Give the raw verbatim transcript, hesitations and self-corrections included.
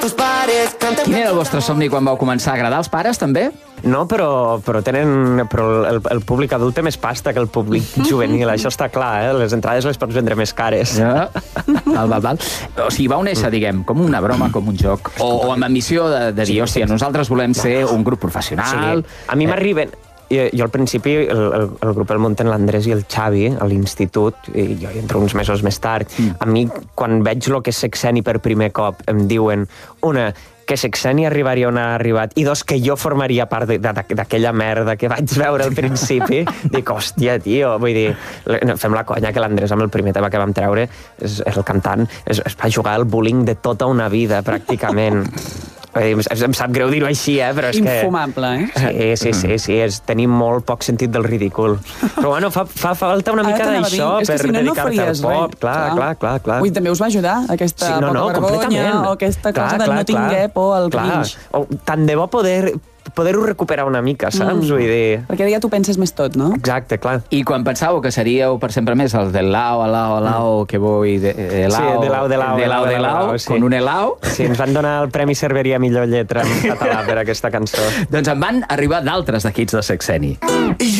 Quin era el vostre somni quan vau començar? Agradar als pares, també? No, però, però, tenen, però el, el públic adult té més pasta que el públic juvenil, això està clar, eh? Les entrades les pots vendre més cares. Ja. Val, val, val. O sigui, vau néixer, diguem, com una broma, com un joc, o, o amb ambició de, de dir, hòstia, nosaltres volem ser un grup professional... Sí. A mi m'arriben... Jo, jo al principi el, el, el grup el munten l'Andrés i el Xavi a l'institut, i jo hi entro uns mesos més tard. Mm. A mi, quan veig el que és Sexeni per primer cop, em diuen, una, que Sexeni arribaria on ha arribat, i dos, que jo formaria part d'aquella merda que vaig veure al principi. Dic, hòstia, tio, vull dir, fem la conya que l'Andrés amb el primer tema que vam treure, és, és el cantant, es, es va jugar al bullying de tota una vida, pràcticament. Em sap greu dir-ho així, eh? Però és Infumable, eh? que... Sí, sí, sí, sí, és tenir molt poc sentit del ridícul. Però bueno, fa, fa falta una mica d'això per si no, dedicar-te no al pop. Clar, clar, clar, clar, clar. Ui, també us va ajudar, aquesta sí, no, no, poca vergonya, o aquesta clar, cosa de clar, no tinguer por al cringe. O, tant de bo poder... poder-ho recuperar una mica, saps? Mm. Vull dir... Perquè ja tu penses més tot, no? Exacte, clar. I quan pensàveu que seríeu per sempre més els del lao, lao, lao, mm. que voy de, de lao... Sí, de lao, de lao, de lao, de lao, sí. con un helao. Sí, ens van donar el Premi Cerveria Millor Lletra en català per aquesta cançó. Doncs en van arribar d'altres d'equips de Sexeni.